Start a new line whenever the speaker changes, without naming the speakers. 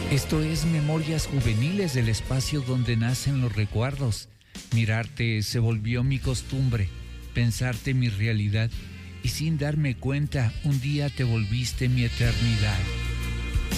Esto es Memorias Juveniles, del espacio donde nacen los recuerdos. Mirarte se volvió mi costumbre, pensarte mi realidad, y sin darme cuenta, un día te volviste mi eternidad.